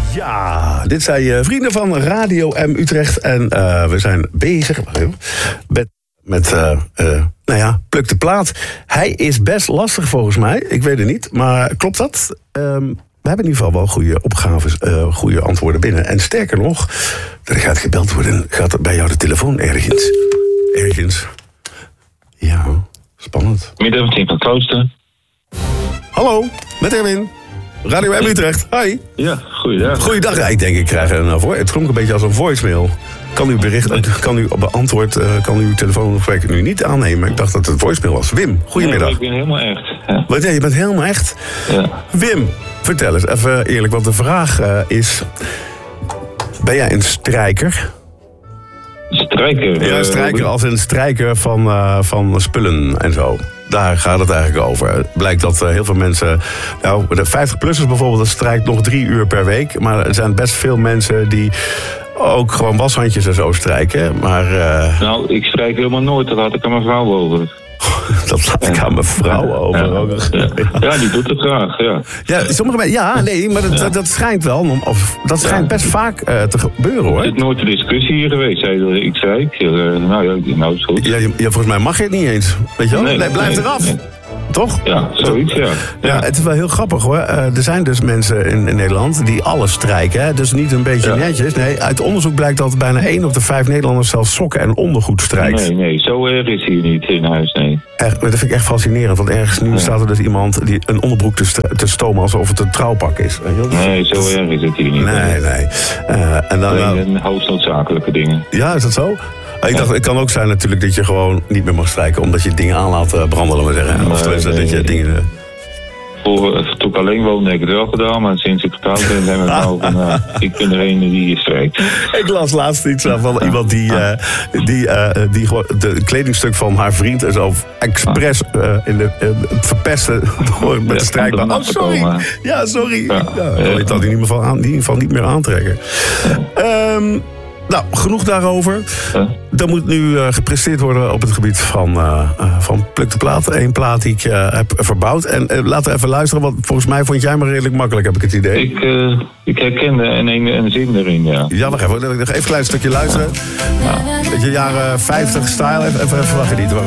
Ja, dit zijn vrienden van Radio M Utrecht. En we zijn bezig met Pluk de Plaat. Hij is best lastig volgens mij. Ik weet het niet, maar klopt dat? We hebben in ieder geval wel goede opgaves, goede antwoorden binnen. En sterker nog, er gaat gebeld worden. Gaat er bij jou de telefoon ergens? Ja, spannend. Midden van Team van Klooster. Hallo, met Erwin. Radio M Utrecht, hi. Ja, goeiedag. Goeiedag. Ja, ik denk, ik krijg het klonk een beetje als een voicemail. Kan u beantwoord, kan uw telefoongesprek nu niet aannemen? Ik dacht dat het voicemail was. Wim, goedemiddag. Nee, ik ben helemaal echt. Ja. Wat, je bent helemaal echt? Ja. Wim, vertel eens even eerlijk, want de vraag is... Ben jij een strijker? Strijker? Ja, een strijker als een strijker van spullen en zo. Daar gaat het eigenlijk over. Het blijkt dat heel veel mensen... Nou, de 50-plussers bijvoorbeeld, dat strijkt nog 3 uur per week. Maar er zijn best veel mensen die ook gewoon washandjes en zo strijken. Maar... Nou, ik strijk helemaal nooit. Dat laat ik aan mijn vrouw over. Dat laat ik aan mijn vrouw over. Ja, die doet het graag, ja. Ja, sommige mensen... Ja, nee, maar dat schijnt wel... Dat schijnt best vaak te gebeuren, hoor. Er is nooit een discussie hier geweest. Ik zei, nou is goed. Ja, volgens mij mag je het niet eens. Weet je wel? Nee, blijf eraf. Nee. Toch? Ja, zoiets, ja. Ja, het is wel heel grappig, hoor. Er zijn dus mensen in Nederland die alles strijken. Hè? Dus niet een beetje netjes. Nee, uit onderzoek blijkt dat bijna 1 op de 5 Nederlanders zelfs sokken en ondergoed strijkt. Nee, zo erg is hier niet in huis, nee. Echt, dat vind ik echt fascinerend. Want ergens nu staat er dus iemand die een onderbroek te stomen alsof het een trouwpak is. Nee, zo erg is het hier niet. Nee. En dan alleen hoofdnoodzakelijke dingen. Ja, is dat zo? Ik dacht, het kan ook zijn natuurlijk dat je gewoon niet meer mag strijken... omdat je dingen aan laat branden, laten we zeggen. Of dat je dingen... Toen ik alleen woonde, heb ik het wel gedaan... maar sinds ik getrouwd ben, zijn we nou van... ik ben er een die strijkt. Ik las laatst iets van iemand die gewoon het kledingstuk van haar vriend... en zo expres verpesten door met de strijkbaan. Oh, sorry. Ja, sorry. Ik kan die in ieder geval niet meer aantrekken. Nou, genoeg daarover. Er moet nu gepresteerd worden op het gebied van Pluk de Plaat. 1 plaat die ik heb verbouwd. En laten we even luisteren, want volgens mij vond jij maar redelijk makkelijk, heb ik het idee. Ik herkende een zin erin, ja. Ja, wacht even. Nog even een klein stukje luisteren. Beetje jaren 50 style. Even wat genieten.